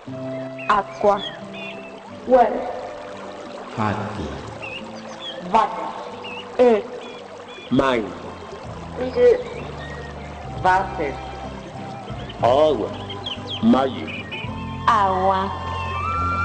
Acqua. Well. Fatti. Water. Earth. Mind. Water. Água. Maio. Agua.